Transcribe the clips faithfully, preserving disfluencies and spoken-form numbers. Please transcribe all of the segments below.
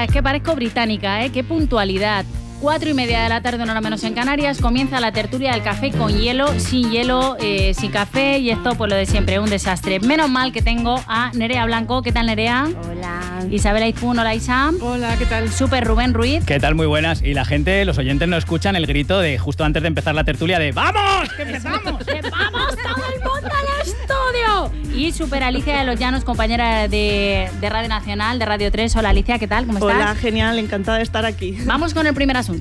verdad, es que parezco británica, ¿eh? Qué puntualidad. Cuatro y media de la tarde, una hora menos en Canarias, comienza la tertulia del café con hielo, sin hielo, eh, sin café, y esto pues lo de siempre, un desastre. Menos mal que tengo a Nerea Blanco. ¿Qué tal, Nerea? Hola. Isabel Aizpún, hola Isa. Hola, ¿qué tal? Super Rubén Ruiz. ¿Qué tal? Muy buenas. Y la gente, los oyentes no escuchan el grito de justo antes de empezar la tertulia de ¡vamos! ¡Que empezamos! ¡Que vamos todo el mundo al estudio! Y Super Alicia de los Llanos, compañera de, de Radio Nacional, de Radio tres. Hola Alicia, ¿qué tal? ¿Cómo estás? Hola, genial, encantada de estar aquí. Vamos con el primer asunto.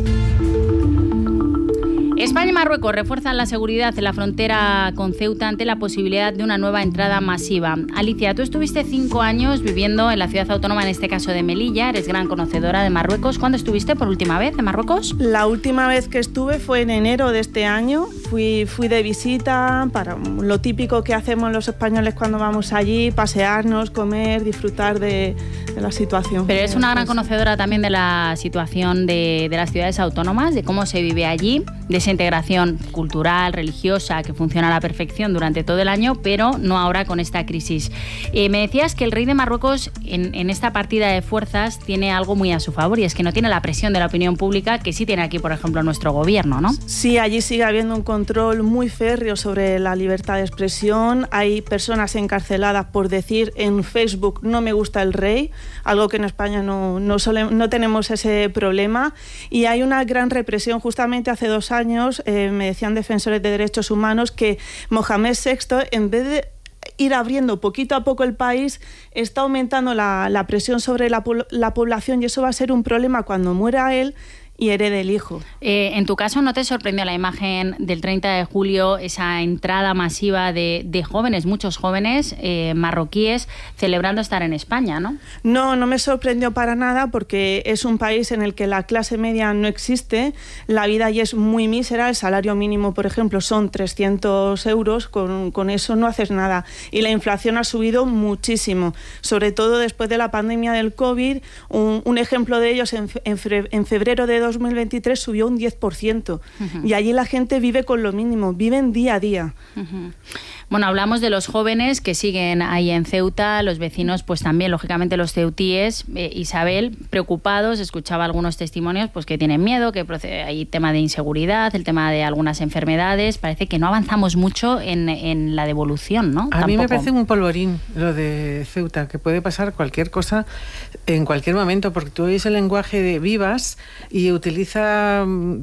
España y Marruecos refuerzan la seguridad en la frontera con Ceuta ante la posibilidad de una nueva entrada masiva. Alicia, tú estuviste cinco años viviendo en la ciudad autónoma, en este caso de Melilla, eres gran conocedora de Marruecos. ¿Cuándo estuviste por última vez en Marruecos? La última vez que estuve fue en enero de este año. Fui, fui de visita para lo típico que hacemos los españoles cuando vamos allí, pasearnos, comer, disfrutar de, de la situación. Pero eres una gran conocedora también de la situación de, de las ciudades autónomas, de cómo se vive allí, de esa integración cultural, religiosa, que funciona a la perfección durante todo el año, pero no ahora con esta crisis. Eh, me decías que el rey de Marruecos en, en esta partida de fuerzas tiene algo muy a su favor, y es que no tiene la presión de la opinión pública que sí tiene aquí, por ejemplo, nuestro gobierno, ¿no? Sí, allí sigue habiendo un control muy férreo sobre la libertad de expresión. Hay personas encarceladas por decir en Facebook no me gusta el rey, algo que en España no, no, sole, no tenemos ese problema, y hay una gran represión. Justamente hace dos años eh, me decían defensores de derechos humanos que Mohamed sexto, en vez de ir abriendo poquito a poco el país, está aumentando la, la presión sobre la, la población, y eso va a ser un problema cuando muera él y herede el hijo. Eh, en tu caso, ¿no te sorprendió la imagen del treinta de julio, esa entrada masiva de, de jóvenes, muchos jóvenes eh, marroquíes, celebrando estar en España, ¿no? No, no me sorprendió para nada, porque es un país en el que la clase media no existe, la vida allí es muy mísera, el salario mínimo, por ejemplo, son trescientos euros, con, con eso no haces nada, y la inflación ha subido muchísimo, sobre todo después de la pandemia del COVID. Un, un ejemplo de ellos, en, en, fe, en febrero de dos mil veintitrés subió un diez por ciento, uh-huh. Y allí la gente vive con lo mínimo, viven día a día. Uh-huh. Bueno, hablamos de los jóvenes que siguen ahí en Ceuta, los vecinos, pues también, lógicamente, los ceutíes. Eh, Isabel, preocupados, escuchaba algunos testimonios, pues que tienen miedo, que hay tema de inseguridad, el tema de algunas enfermedades. Parece que no avanzamos mucho en, en la devolución, ¿no? A Tampoco. mí me parece un polvorín lo de Ceuta, que puede pasar cualquier cosa en cualquier momento, porque tú oyes el lenguaje de Vivas y utiliza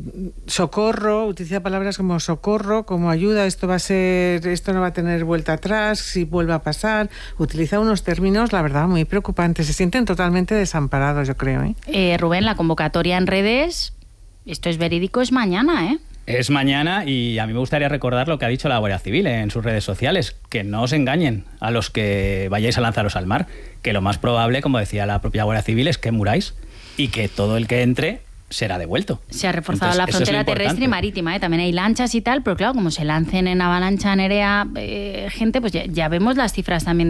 socorro, utiliza palabras como socorro, como ayuda, esto va a ser, esto no va a tener vuelta atrás, si vuelve a pasar. Utiliza unos términos, la verdad, muy preocupantes. Se sienten totalmente desamparados, yo creo, ¿eh? Eh, Rubén, la convocatoria en redes, esto es verídico, es mañana, ¿eh? Es mañana, y a mí me gustaría recordar lo que ha dicho la Guardia Civil en sus redes sociales, que no os engañen a los que vayáis a lanzaros al mar, que lo más probable, como decía la propia Guardia Civil, es que muráis y que todo el que entre será devuelto. Se ha reforzado Entonces, la frontera terrestre y marítima, ¿eh? También hay lanchas y tal, pero claro, como se lancen en avalancha, Nerea, eh, gente, pues ya, ya vemos las cifras también